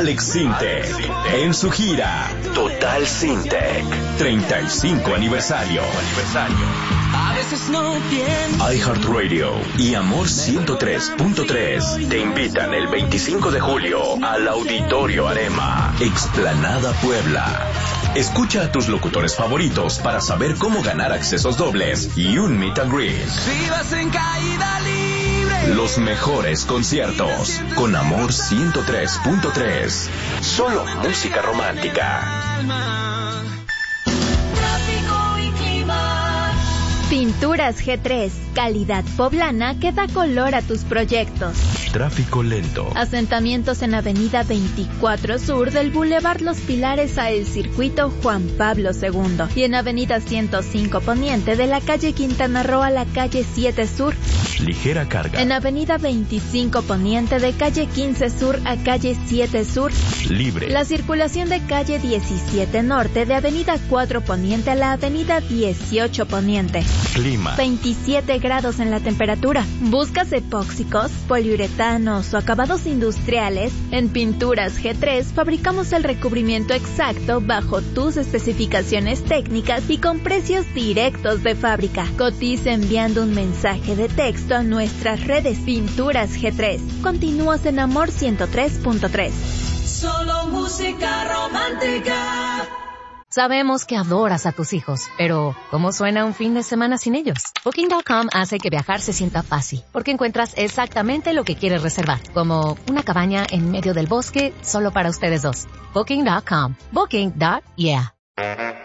Alex Sintek en su gira Total Sintek 35 aniversario. iHeartRadio y Amor 103.3 te invitan el 25 de julio al Auditorio Arema, Explanada Puebla. Escucha a tus locutores favoritos para saber cómo ganar accesos dobles y un meet and greet. Los mejores conciertos con Amor 103.3. Solo música romántica. Pinturas G3, calidad poblana que da color a tus proyectos. Tráfico lento. Asentamientos en Avenida 24 Sur del Boulevard Los Pilares a el Circuito Juan Pablo II y en Avenida 105 Poniente de la calle Quintana Roo a la calle 7 Sur. Ligera carga. En Avenida 25 Poniente de calle 15 Sur a calle 7 Sur. Libre. La circulación de calle 17 Norte de Avenida 4 Poniente a la Avenida 18 Poniente. Clima. 27 grados en la temperatura. ¿Buscas epóxicos, poliuretanos o acabados industriales? En Pinturas G3 fabricamos el recubrimiento exacto bajo tus especificaciones técnicas y con precios directos de fábrica. Cotiza enviando un mensaje de texto a nuestras redes. Pinturas G3. Continúas en Amor 103.3. Solo música romántica. Sabemos que adoras a tus hijos, pero ¿cómo suena un fin de semana sin ellos? Booking.com hace que viajar se sienta fácil, porque encuentras exactamente lo que quieres reservar, como una cabaña en medio del bosque solo para ustedes dos. Booking.com. Booking.yeah.